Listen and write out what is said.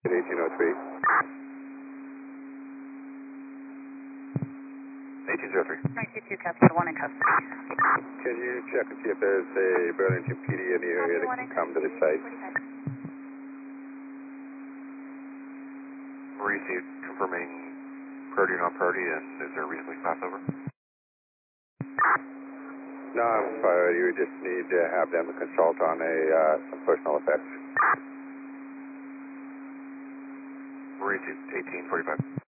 1803. 1803. 922 Capture 1 in custody. Can you check and see if there's a Burlington PD in the area that can come to the site? Received, confirming priority or non-priority, and is there a reason we pass over? Non-priority, we just need to have them consult on some personal effects. Received, 1845.